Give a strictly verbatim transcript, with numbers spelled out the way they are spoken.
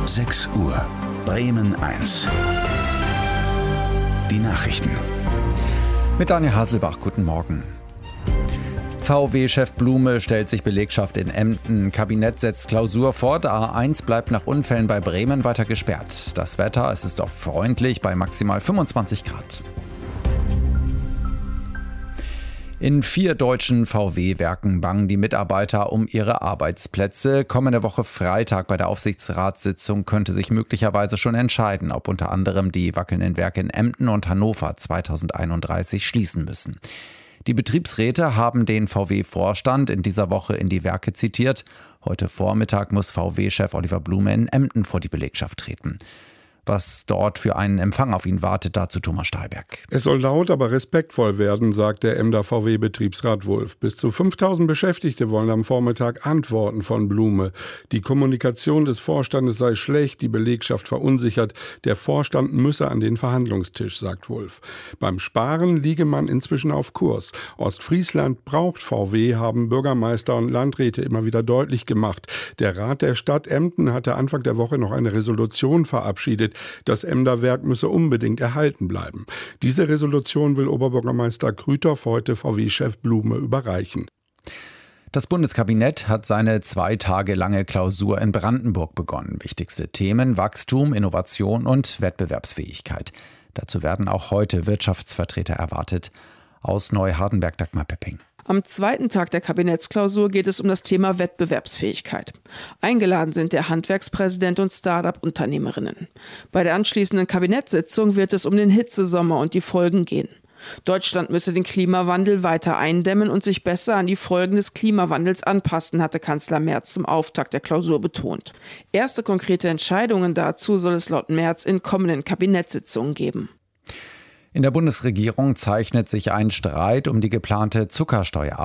sechs Uhr. Bremen eins. Die Nachrichten. Mit Daniel Haselbach, guten Morgen. V W-Chef Blume stellt sich Belegschaft in Emden. Kabinett setzt Klausur fort. A eins bleibt nach Unfällen bei Bremen weiter gesperrt. Das Wetter, es ist oft freundlich bei maximal fünfundzwanzig Grad. In vier deutschen V W-Werken bangen die Mitarbeiter um ihre Arbeitsplätze. Kommende Woche Freitag bei der Aufsichtsratssitzung könnte sich möglicherweise schon entscheiden, ob unter anderem die wackelnden Werke in Emden und Hannover zweitausendeinunddreißig schließen müssen. Die Betriebsräte haben den V W-Vorstand in dieser Woche in die Werke zitiert. Heute Vormittag muss V W-Chef Oliver Blume in Emden vor die Belegschaft treten. Was dort für einen Empfang auf ihn wartet, dazu Thomas Stahlberg. Es soll laut, aber respektvoll werden, sagt der Emder V W-Betriebsrat Wulff. Bis zu fünftausend Beschäftigte wollen am Vormittag Antworten von Blume. Die Kommunikation des Vorstandes sei schlecht, die Belegschaft verunsichert. Der Vorstand müsse an den Verhandlungstisch, sagt Wulff. Beim Sparen liege man inzwischen auf Kurs. Ostfriesland braucht V W, haben Bürgermeister und Landräte immer wieder deutlich gemacht. Der Rat der Stadt Emden hatte Anfang der Woche noch eine Resolution verabschiedet. Das Emder Werk müsse unbedingt erhalten bleiben. Diese Resolution will Oberbürgermeister Krüthoff heute V W-Chef Blume überreichen. Das Bundeskabinett hat seine zwei Tage lange Klausur in Brandenburg begonnen. Wichtigste Themen: Wachstum, Innovation und Wettbewerbsfähigkeit. Dazu werden auch heute Wirtschaftsvertreter erwartet. Aus Neu-Hardenberg Dagmar Pepping. Am zweiten Tag der Kabinettsklausur geht es um das Thema Wettbewerbsfähigkeit. Eingeladen sind der Handwerkspräsident und Start-up-Unternehmerinnen. Bei der anschließenden Kabinettssitzung wird es um den Hitzesommer und die Folgen gehen. Deutschland müsse den Klimawandel weiter eindämmen und sich besser an die Folgen des Klimawandels anpassen, hatte Kanzler Merz zum Auftakt der Klausur betont. Erste konkrete Entscheidungen dazu soll es laut Merz in kommenden Kabinettssitzungen geben. In der Bundesregierung zeichnet sich ein Streit um die geplante Zuckersteuer